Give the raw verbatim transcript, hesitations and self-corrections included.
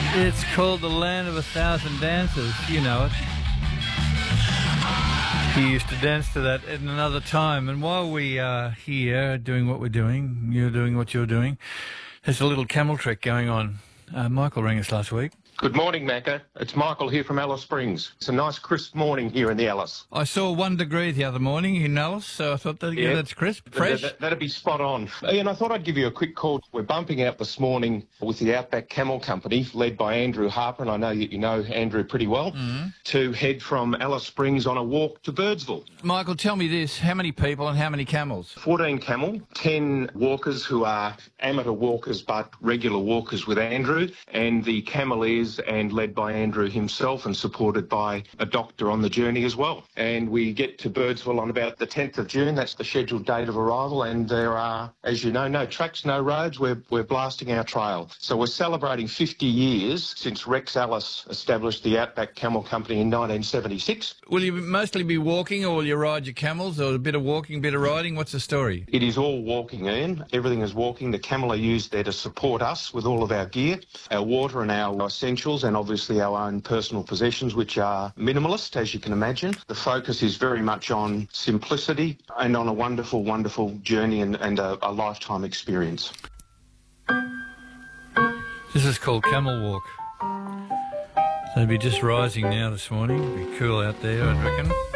It's called The Land of a Thousand Dances. You know it. He used to dance to that at another time. And while we are here doing what we're doing, you're doing what you're doing, there's a little camel trek going on. Uh, Michael rang us last week. Good morning, Macca. It's Michael here from Alice Springs. It's a nice crisp morning here in the Alice. I saw one degree the other morning in Alice, so I thought, that, yeah, yeah, that's crisp, fresh. That, that, that'd be spot on. Ian, I thought I'd give you a quick call. We're bumping out this morning with the Outback Camel Company, led by Andrew Harper, and I know that you know Andrew pretty well, mm-hmm. to head from Alice Springs on a walk to Birdsville. Michael, tell me this, how many people and how many camels? fourteen camel, ten walkers who are amateur walkers but regular walkers with Andrew, and the cameleers, and led by Andrew himself and supported by a doctor on the journey as well. And we get to Birdsville on about the tenth of June. That's the scheduled date of arrival. And there are, as you know, no tracks, no roads. We're, we're blasting our trail. So we're celebrating fifty years since Rex Ellis established the Outback Camel Company in nineteen seventy-six. Will you mostly be walking, or will you ride your camels, or a bit of walking, a bit of riding? What's the story? It is all walking, Ian. Everything is walking. The camel are used there to support us with all of our gear, our water and our essentials, and obviously our own personal possessions, which are minimalist, as you can imagine. The focus is very much on simplicity and on a wonderful, wonderful journey and, and a, a lifetime experience. This is called Camel Walk. So it'll be just rising now this morning. It'll be cool out there, I reckon.